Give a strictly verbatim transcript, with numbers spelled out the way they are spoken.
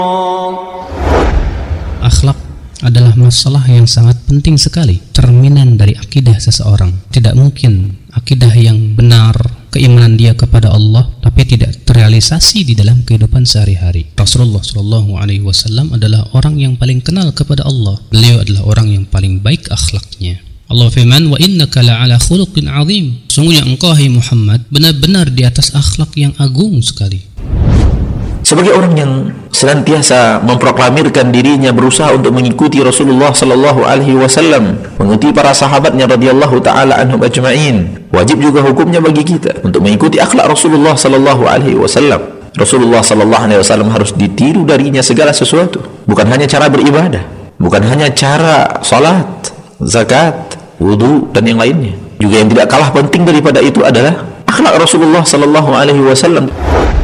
Akhlak adalah masalah yang sangat penting sekali, cerminan dari akidah seseorang. Tidak mungkin akidah yang benar, keimanan dia kepada Allah, tapi tidak terrealisasi di dalam kehidupan sehari-hari. Rasulullah shallallahu alaihi wasallam adalah orang yang paling kenal kepada Allah. Beliau adalah orang yang paling baik akhlaknya. Allah firman, wa innaka la'ala khuluqin azim. Sungguhnya engkau, hai Muhammad, benar-benar di atas akhlak yang agung sekali. Sebagai orang yang senantiasa memproklamirkan dirinya berusaha untuk mengikuti Rasulullah sallallahu alaihi wasallam, mengikuti para sahabatnya radhiyallahu taala anhum ajma'in, wajib juga hukumnya bagi kita untuk mengikuti akhlak Rasulullah sallallahu alaihi wasallam. Rasulullah sallallahu alaihi wasallam harus ditiru darinya segala sesuatu, bukan hanya cara beribadah, bukan hanya cara salat, zakat, wudu dan yang lainnya. Juga yang tidak kalah penting daripada itu adalah akhlak Rasulullah sallallahu alaihi wasallam.